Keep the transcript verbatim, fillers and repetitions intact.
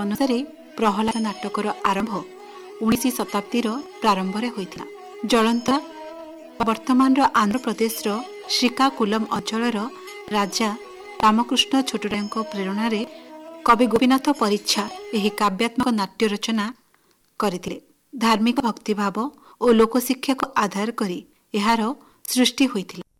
ଅନୁସାରେ ପ୍ରହ୍ଲାଦ ନାଟକର ଆରମ୍ଭ ଉଣେଇଶ ଶତାବ୍ଦୀର ପ୍ରାରମ୍ଭରେ ହୋଇଥିଲା। ଜଳନ୍ତା ବର୍ତ୍ତମାନର ଆନ୍ଧ୍ରପ୍ରଦେଶର ଶ୍ରୀକାକୁଲମ ଅଞ୍ଚଳର ରାଜା ରାମକୃଷ୍ଣ ଛୋଟରାୟଙ୍କ ପ୍ରେରଣାରେ କବି ଗୋପୀନାଥ ପରିଚ୍ଛା ଏହି କାବ୍ୟାତ୍ମକ ନାଟ୍ୟ ରଚନା କରିଥିଲେ। ଧାର୍ମିକ ଭକ୍ତିଭାବ ଓ ଲୋକଶିକ୍ଷାକୁ ଆଧାର କରି ଏହାର ସୃଷ୍ଟି ହୋଇଥିଲା।